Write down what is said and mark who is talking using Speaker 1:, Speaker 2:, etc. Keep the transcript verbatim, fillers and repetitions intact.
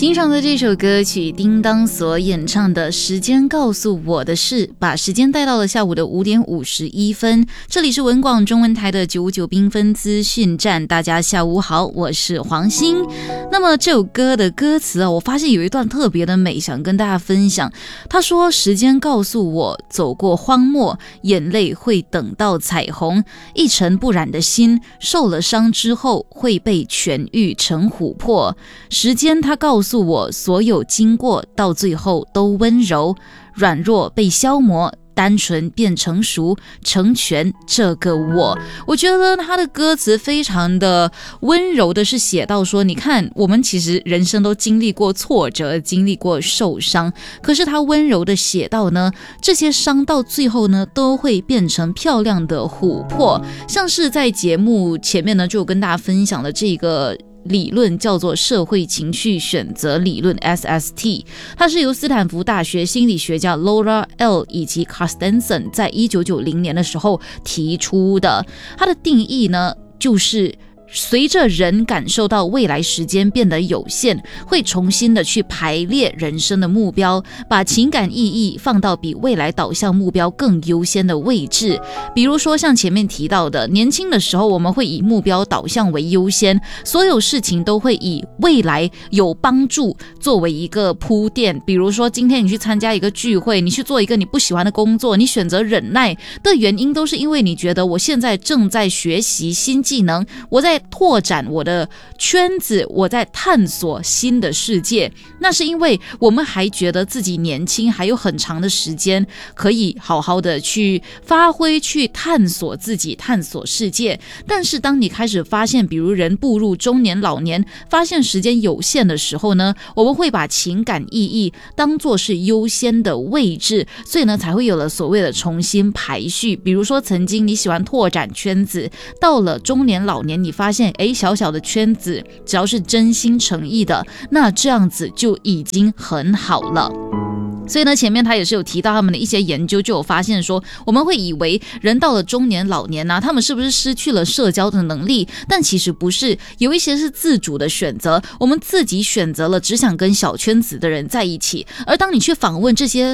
Speaker 1: 欣赏的这首歌曲叮当所演唱的《时间告诉我的事》，把时间带到了下午的五点五十一分。这里是文广中文台的九九缤纷资讯站，大家下午好，我是黄欣。那么这首歌的歌词啊，我发现有一段特别的美，想跟大家分享。他说：时间告诉我，走过荒漠，眼泪会等到彩虹，一尘不染的心，受了伤之后会被痊愈成琥珀。时间它告诉我，所有经过到最后都温柔，软弱被消磨，单纯变成熟，成全这个我。我觉得他的歌词非常的温柔的是写到说，你看我们其实人生都经历过挫折，经历过受伤，可是他温柔的写到呢，这些伤到最后呢都会变成漂亮的琥珀。像是在节目前面呢就有跟大家分享的这个理论叫做社会情绪选择理论 S S T， 它是由斯坦福大学心理学家 Laura L 以及 Carstensen 在一九九零年的时候提出的。它的定义呢，就是随着人感受到未来时间变得有限，会重新的去排列人生的目标，把情感意义放到比未来导向目标更优先的位置。比如说像前面提到的，年轻的时候我们会以目标导向为优先，所有事情都会以未来有帮助作为一个铺垫。比如说今天你去参加一个聚会，你去做一个你不喜欢的工作，你选择忍耐的原因都是因为你觉得我现在正在学习新技能，我在拓展我的圈子，我在探索新的世界。那是因为我们还觉得自己年轻，还有很长的时间可以好好的去发挥，去探索自己，探索世界。但是当你开始发现，比如人步入中年老年，发现时间有限的时候呢，我们会把情感意义当作是优先的位置，所以呢才会有了所谓的重新排序。比如说曾经你喜欢拓展圈子，到了中年老年你发现诶小小的圈子只要是真心诚意的，那这样子就已经很好了。所以呢，前面他也是有提到他们的一些研究，就有发现说，我们会以为人到了中年老年啊，他们是不是失去了社交的能力？但其实不是，有一些是自主的选择，我们自己选择了只想跟小圈子的人在一起。而当你去访问这些